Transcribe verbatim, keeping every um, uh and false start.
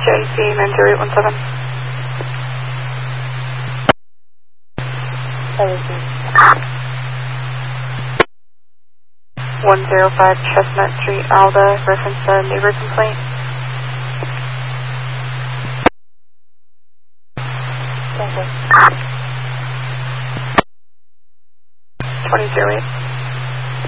J C nine zero eight one seven. one zero five Chestnut Street, Alda, reference to neighbor complaint. twenty zero eight.